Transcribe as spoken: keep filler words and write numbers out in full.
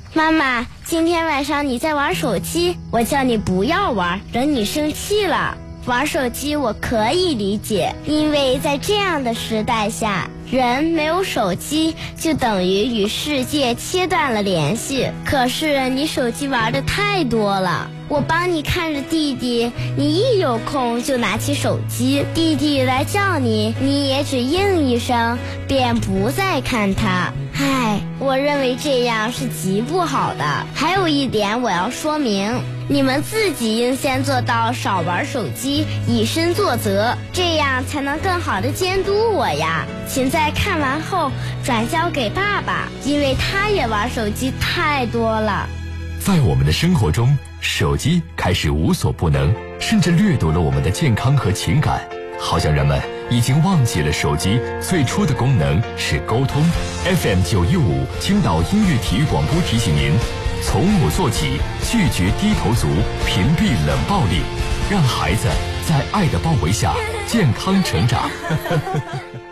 妈妈，今天晚上你在玩手机，我叫你不要玩，惹你生气了。玩手机我可以理解，因为在这样的时代下，人没有手机就等于与世界切断了联系。可是你手机玩的太多了，我帮你看着弟弟，你一有空就拿起手机，弟弟来叫你，你也只应一声，便不再看他。唉，我认为这样是极不好的。还有一点我要说明，你们自己应先做到少玩手机，以身作则，这样才能更好的监督我呀。请在看完后转交给爸爸，因为他也玩手机太多了。 在我们的生活中，手机开始无所不能，甚至掠夺了我们的健康和情感，好像人们已经忘记了手机最初的功能是沟通。 F M 九一五青岛音乐体育广播提醒您，从母做起，拒绝低头族，屏蔽冷暴力，让孩子在爱的包围下健康成长。